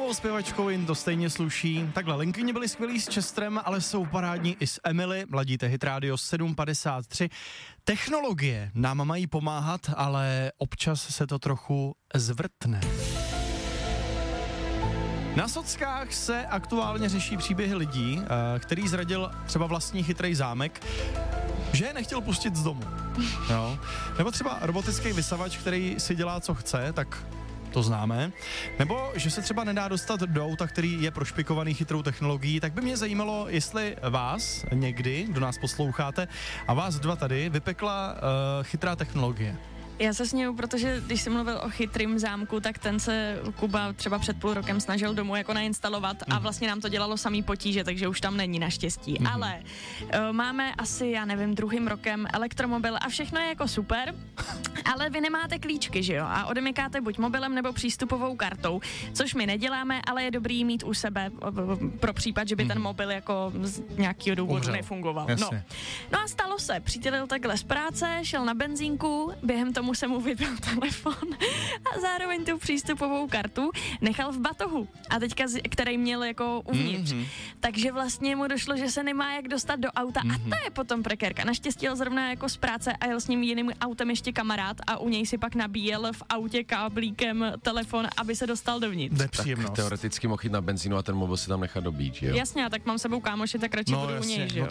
novou zpěvačkou jim to stejně sluší. Takhle, Linkyně byly skvělý s Chesterem, ale jsou parádní i s Emily. Mladíte Hit Radio 753. Technologie nám mají pomáhat, ale občas se to trochu zvrtne. Na sockách se aktuálně řeší příběhy lidí, který zradil třeba vlastní chytrý zámek, že je nechtěl pustit z domu. Jo? Nebo třeba robotický vysavač, který si dělá, co chce, tak to známe. Nebo že se třeba nedá dostat do auta, který je prošpikovaný chytrou technologií, tak by mě zajímalo, jestli vás někdy, kdo nás posloucháte, a vás dva tady vypekla chytrá technologie. Já se směju, protože když jsem mluvil o chytrým zámku, tak ten se Kuba třeba před půl rokem snažil domů jako nainstalovat a vlastně nám to dělalo samý potíže, takže už tam není naštěstí. Ale máme asi, já nevím, druhým rokem elektromobil a všechno je jako super, ale vy nemáte klíčky, že jo? A odemykáte buď mobilem nebo přístupovou kartou, což my neděláme, ale je dobrý mít u sebe pro případ, že by ten mobil jako z nějakého důvodu nefungoval. No a stalo se, přítel jel takhle z práce, šel na benzínku, během tomu se mu vypil telefon a zároveň tu přístupovou kartu nechal v batohu. A teďka, který měl jako uvnitř. Takže vlastně mu došlo, že se nemá jak dostat do auta a to je potom prekérka. Naštěstí jel zrovna jako z práce a jel s ním jiným autem ještě kamarád a u něj si pak nabíjel v autě káblíkem telefon, aby se dostal dovnitř. Tak teoreticky mohl jít na benzínu a ten mobil si tam nechat dobít, jo? Jasně, a tak mám sebou kámoši, tak radši budu u něj, že jo?